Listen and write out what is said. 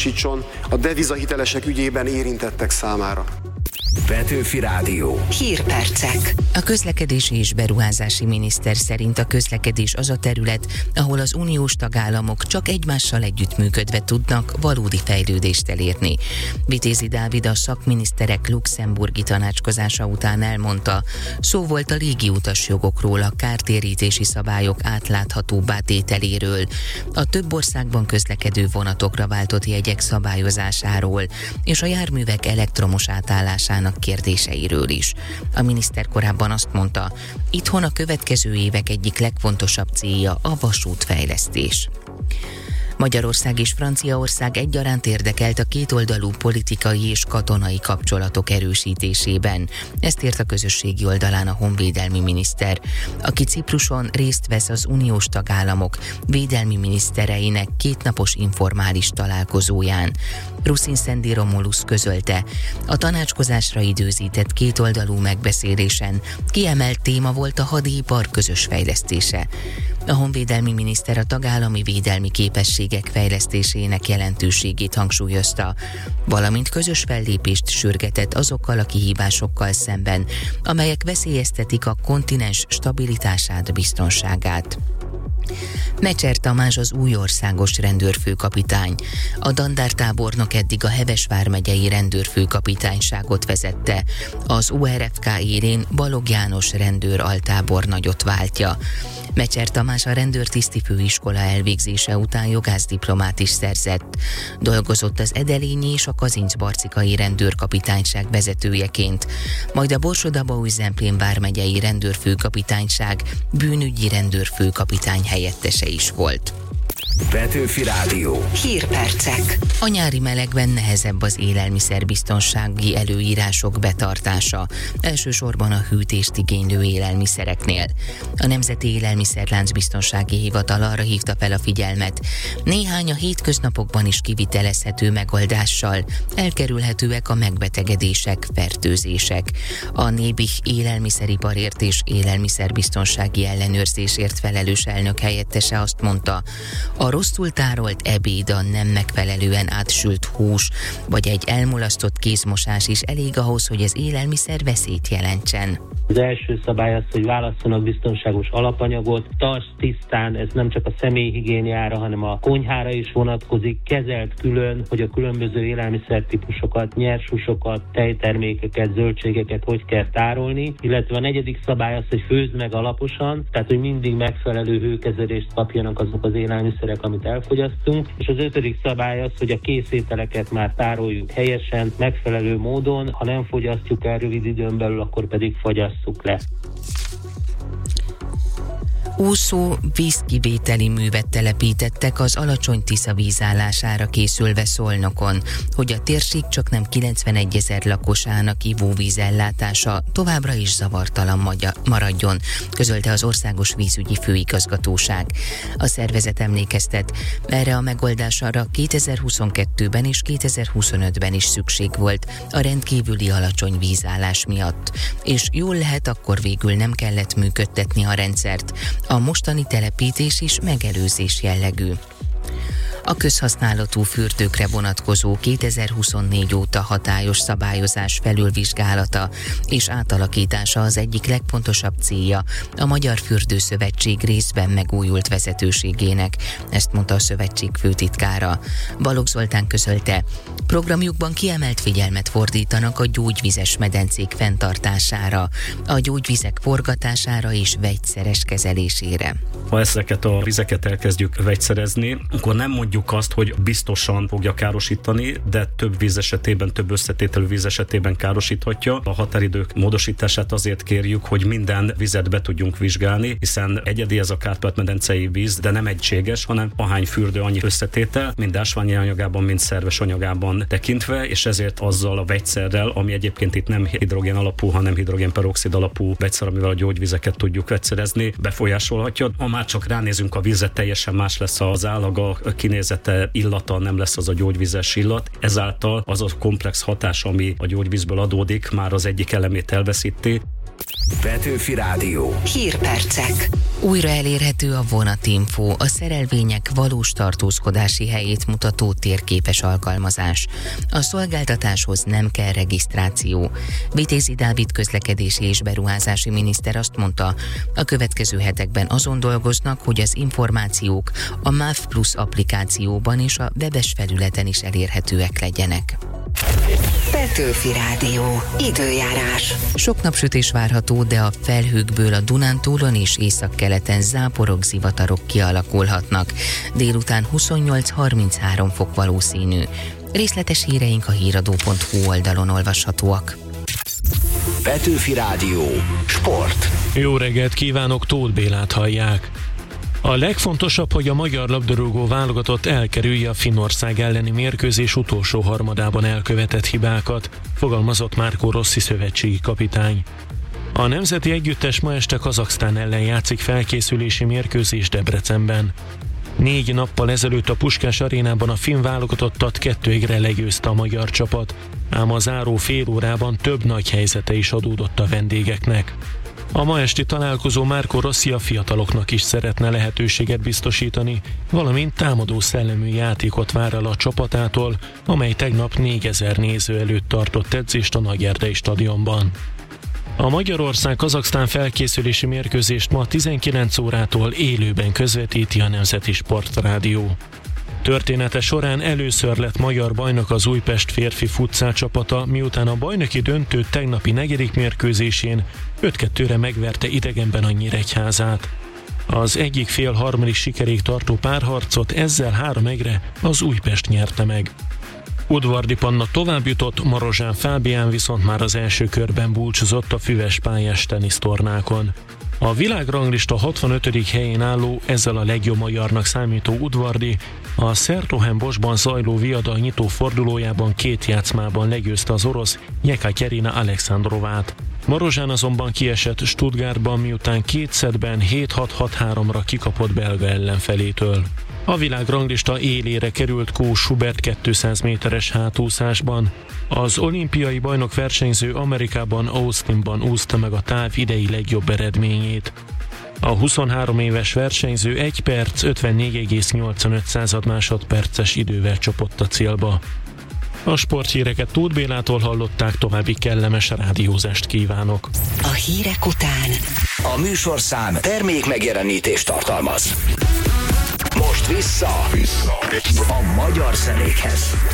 a devizahitelesek ügyében érintettek számára. Petőfi Rádió. Hírpercek. A közlekedési és beruházási miniszter szerint a közlekedés az a terület, ahol az uniós tagállamok csak egymással együttműködve tudnak valódi fejlődést elérni. Vitézi Dávid a szakminiszterek luxemburgi tanácskozása után elmondta, szó volt a légiutas jogokról, a kártérítési szabályok átláthatóbbá tételéről, a több országban közlekedő vonatokra váltott jegyek szabályozásáról és a járművek elektromos átállásának kérdéseiről is. A miniszter korábban azt mondta, itthon a következő évek egyik legfontosabb célja a vasútfejlesztés. Magyarország és Franciaország egyaránt érdekelt a kétoldalú politikai és katonai kapcsolatok erősítésében. Ezt írt a közösségi oldalán a honvédelmi miniszter, aki Cipruson részt vesz az uniós tagállamok védelmi minisztereinek kétnapos informális találkozóján. Ruszin Szendi Romulus közölte, a tanácskozásra időzített kétoldalú megbeszélésen kiemelt téma volt a hadipar közös fejlesztése. A honvédelmi miniszter a tagállami védelmi képességek fejlesztésének jelentőségét hangsúlyozta, valamint közös fellépést sürgetett azokkal a kihívásokkal szemben, amelyek veszélyeztetik a kontinens stabilitását, biztonságát. Mecser Tamás az új országos rendőrfőkapitány. A dandártábornok eddig a Heves vármegyei rendőrfőkapitányságot vezette. Az URFK élén Balogh János rendőr altábornagyot váltja. Mecser Tamás a rendőrtiszti főiskola elvégzése után jogászdiplomát is szerzett. Dolgozott az Edelényi és a Kazincbarcikai rendőrkapitányság vezetőjeként, majd a Borsod-Abaúj-Zemplén vármegyei rendőrfőkapitányság bűnügyi rendőrfőkapitány helyettese is volt. Petőfi Rádió. Hírpercek. A nyári melegben nehezebb az élelmiszerbiztonsági előírások betartása, elsősorban a hűtést igénylő élelmiszereknél. A Nemzeti Élelmiszerláncbiztonsági Hivatal arra hívta fel a figyelmet, néhány a hétköznapokban is kivitelezhető megoldással elkerülhetőek a megbetegedések, fertőzések. A NÉBIH élelmiszeriparért és élelmiszerbiztonsági ellenőrzésért felelős elnök helyettese azt mondta, a rosszul tárolt ebéd, a nem megfelelően átsült hús, vagy egy elmulasztott kézmosás is elég ahhoz, hogy az élelmiszer veszélyt jelentsen. Az első szabály az, hogy válasszanak biztonságos alapanyagot, tarts tisztán, ez nem csak a személyhigiéniára, hanem a konyhára is vonatkozik, kezelt külön, hogy a különböző élelmiszertípusokat, nyershúsokat, tejtermékeket, zöldségeket hogy kell tárolni, illetve a negyedik szabály az, hogy főzd meg alaposan, tehát hogy mindig megfelelő hőkezelést kapjanak azok az élelmiszerek, amit elfogyasztunk, és az ötödik szabály az, hogy a készételeket már tároljuk helyesen, megfelelő módon, ha nem fogyasztjuk el rövid időn belül, akkor pedig fogyasszuk le. Úszó vízkivételi művet telepítettek az alacsony Tisza vízállására készülve Szolnokon, hogy a térség csak nem 91 000 lakosának ivóvízellátása továbbra is zavartalan maradjon, közölte az Országos Vízügyi Főigazgatóság. A szervezet emlékeztet, erre a megoldásra 2022-ben és 2025-ben is szükség volt a rendkívüli alacsony vízállás miatt, és jól lehet, akkor végül nem kellett működtetni a rendszert. A mostani telepítés is megelőzés jellegű. A közhasználatú fürdőkre vonatkozó 2024 óta hatályos szabályozás felülvizsgálata és átalakítása az egyik legfontosabb célja a Magyar Fürdőszövetség részben megújult vezetőségének, ezt mondta a szövetség főtitkára. Balogh Zoltán közölte, programjukban kiemelt figyelmet fordítanak a gyógyvizes medencék fenntartására, a gyógyvizek forgatására és vegyszeres kezelésére. Ha ezeket a vizeket elkezdjük vegyszerezni, akkor nem mondjuk azt, hogy biztosan fogja károsítani, de több víz esetében, több összetételű víz esetében károsíthatja. A határidők módosítását azért kérjük, hogy minden vizet be tudjunk vizsgálni, hiszen egyedi ez a Kárpát-medencei víz, de nem egységes, hanem ahány fürdő, annyi összetétel, mind ásványi anyagában, mind szerves anyagában tekintve, és ezért azzal a vegyszerrel, ami egyébként itt nem hidrogén alapú, hanem hidrogénperoxid alapú vegyszer, amivel a gyógyvizeket tudjuk vegyszerezni, befolyásolhatja. Ha már csak ránézünk a vízre, teljesen más lesz az állaga, a kinézete, illata, nem lesz az a gyógyvizes illat. Ezáltal az a komplex hatás, ami a gyógyvízből adódik, már az egyik elemét elveszíti. Petőfi Rádió. Hírpercek. Újra elérhető a vonatinfo, a szerelvények valós tartózkodási helyét mutató térképes alkalmazás. A szolgáltatáshoz nem kell regisztráció. Vitézi Dávid közlekedési és beruházási miniszter azt mondta, a következő hetekben azon dolgoznak, hogy az információk a MÁV Plus applikációban és a webes felületen is elérhetőek legyenek. Petőfi Rádió. Időjárás. Sok napsütés várható, de a felhőkből a Dunántúlon és északkeleten záporok, zivatarok kialakulhatnak. Délután 28-33 fok valószínű. Részletes híreink a híradó.hu oldalon olvashatóak. Petőfi Rádió. Sport. Jó reggelt kívánok, Tóth Bélát hallják. A legfontosabb, hogy a magyar labdarúgó válogatott elkerülje a Finnország elleni mérkőzés utolsó harmadában elkövetett hibákat, fogalmazott Marco Rossi szövetségi kapitány. A nemzeti együttes ma este Kazaksztán ellen játszik felkészülési mérkőzés Debrecenben. 4 nappal ezelőtt a Puskás arénában a finn válogatottat 2-1-re legyőzte a magyar csapat, ám a záró fél órában több nagy helyzete is adódott a vendégeknek. A ma esti találkozó Marco Rossi a fiataloknak is szeretne lehetőséget biztosítani, valamint támadó szellemű játékot vár el a csapatától, amely tegnap 4000 néző előtt tartott edzést a Nagyerdei stadionban. A Magyarország-Kazaksztán felkészülési mérkőzést ma 19 órától élőben közvetíti a Nemzeti Sportrádió. Története során először lett magyar bajnok az Újpest férfi futszál csapata, miután a bajnoki döntő tegnapi 4. mérkőzésén 5-2-re megverte idegenben a Nyíregyházát. Az egyik fél harmadik sikerig tartó párharcot ezzel 3-1-re az Újpest nyerte meg. Udvardi Panna továbbjutott, Marozsán Fábián viszont már az első körben búcsúzott a füves pályás tenisztornákon. A világranglista 65. helyén álló, ezzel a legjobb magyarnak számító Udvardi a Sertogenboschban zajló viadal nyitó fordulójában 2 játszmában legyőzte az orosz Jekaterina Alexandrovát. Marozsán azonban kiesett Stuttgartban, miután 2 szettben 7-6-6-3-ra kikapott belga ellenfelétől. A világranglista élére került Kó Schubert 200 méteres hátúszásban. Az olimpiai bajnok versenyző Amerikában, Austinban úszta meg a táv idei legjobb eredményét. A 23 éves versenyző 1 perc 54,85 másodperces idővel csapott a célba. A sporthíreket Tóth Bélától hallották, további kellemes rádiózást kívánok. A hírek után A műsorszám termék megjelenítést tartalmaz. Most vissza a magyar zenékhez.